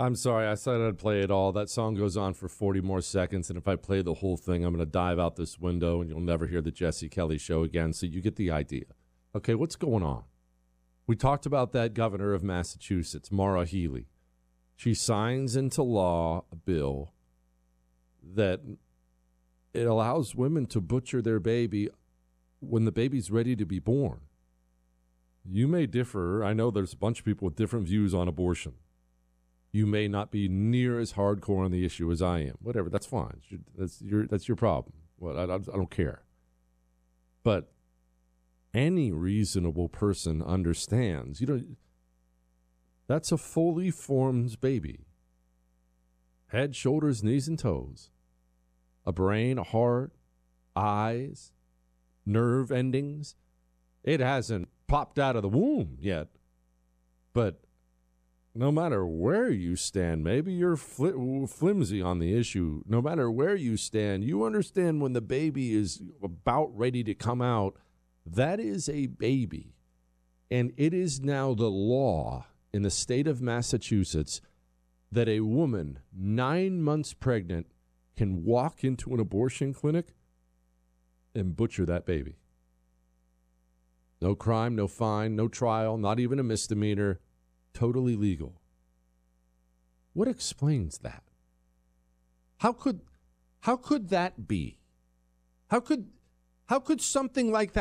I'm sorry. I said I'd play it all. That song goes on for 40 more seconds, and if I play the whole thing, I'm going to dive out this window, and you'll never hear the Jesse Kelly Show again, so you get the idea. Okay, what's going on? We talked about that governor of Massachusetts, Maura Healey. She signs into law a bill that it allows women to butcher their baby when the baby's ready to be born. You may differ. I know there's a bunch of people with different views on abortion. You may not be near as hardcore on the issue as I am. Whatever, that's fine. That's your problem. Well, I don't care. But any reasonable person understands, that's a fully formed baby. Head, shoulders, knees, and toes. A brain, a heart, eyes, nerve endings. It hasn't popped out of the womb yet. But no matter where you stand, maybe you're flimsy on the issue. No matter where you stand, you understand when the baby is about ready to come out, that is a baby. And it is now the law in the state of Massachusetts that a woman 9 months pregnant can walk into an abortion clinic and butcher that baby. No crime, no fine, no trial, not even a misdemeanor. Totally legal. What explains that? How could that be? How could something like that